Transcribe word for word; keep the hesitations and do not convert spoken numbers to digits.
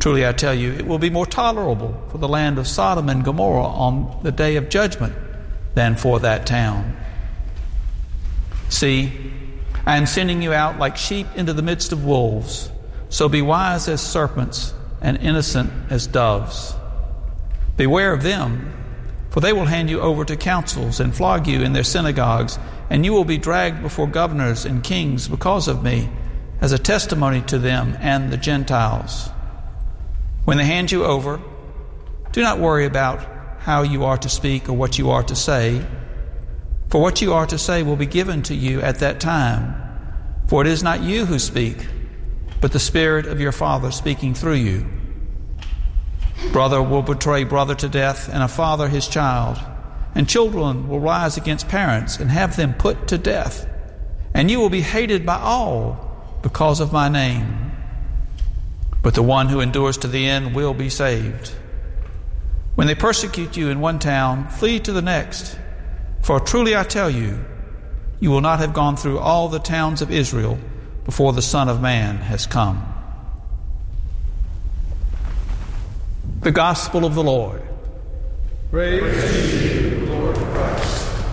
Truly I tell you, it will be more tolerable for the land of Sodom and Gomorrah on the day of judgment than for that town. See, I am sending you out like sheep into the midst of wolves. So be wise as serpents and innocent as doves. Beware of them, for they will hand you over to councils and flog you in their synagogues, and you will be dragged before governors and kings because of me, as a testimony to them and the Gentiles. When they hand you over, do not worry about how you are to speak or what you are to say, for what you are to say will be given to you at that time. For it is not you who speak, but the Spirit of your Father speaking through you. Brother will betray brother to death, and a father his child, and children will rise against parents and have them put to death. And you will be hated by all because of my name. But the one who endures to the end will be saved. When they persecute you in one town, flee to the next. For truly I tell you, you will not have gone through all the towns of Israel before the Son of Man has come. The Gospel of the Lord. Praise to you,